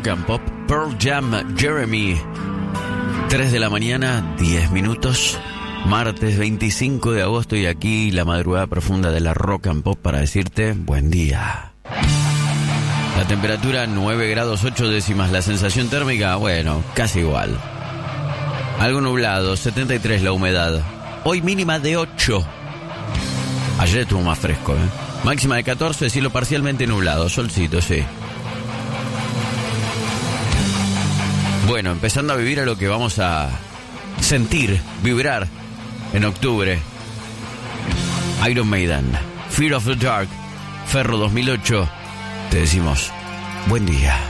Rock and Pop, Pearl Jam, Jeremy. 3 de la mañana, 10 minutos. Martes 25 de agosto y aquí la madrugada profunda de la Rock and Pop para decirte buen día. La temperatura 9 grados 8 décimas, la sensación térmica, bueno, casi igual. Algo nublado, 73 la humedad. Hoy mínima de 8. Ayer estuvo más fresco, ¿eh? Máxima de 14, cielo parcialmente nublado, solcito, sí. Bueno, empezando a vivir a lo que vamos a sentir, vibrar en octubre. Iron Maiden, Fear of the Dark, Ferro 2008. Te decimos, buen día.